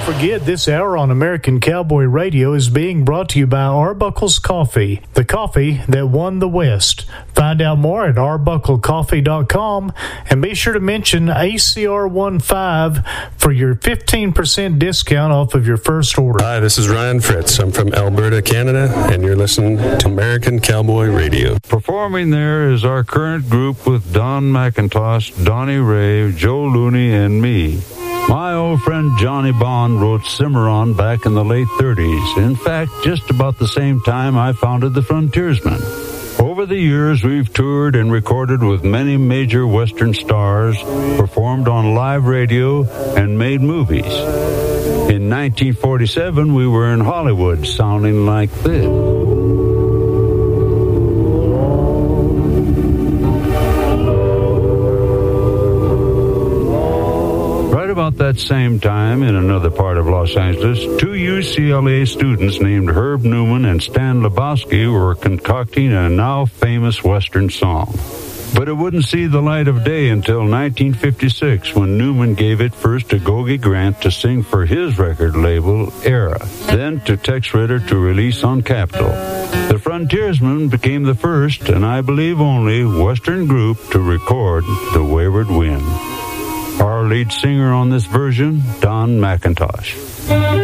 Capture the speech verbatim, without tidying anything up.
forget, this hour on American Cowboy Radio is being brought to you by Arbuckle's Coffee, the coffee that won the West. Find out more at arbuckle coffee dot com and be sure to mention A C R fifteen for your fifteen percent discount off of your first order. Hi, this is Ryan Fritz. I'm from Alberta, Canada, and you're listening to American Cowboy Radio. Performing there is our current group with Don McIntosh, Donnie Ray, Joe Looney, and me. My old friend Johnny Bond wrote Cimarron back in the late thirties. In fact, just about the same time I founded the Frontiersmen. Over the years, we've toured and recorded with many major Western stars, performed on live radio, and made movies. In nineteen forty-seven, we were in Hollywood, sounding like this. About that same time, in another part of Los Angeles, two U C L A students named Herb Newman and Stan Lebowski were concocting a now famous Western song. But it wouldn't see the light of day until nineteen fifty-six, when Newman gave it first to Gogi Grant to sing for his record label, Era, then to Tex Ritter to release on Capitol. The Frontiersmen became the first, and I believe only, Western group to record The Wayward Wind. Our lead singer on this version, Don McIntosh.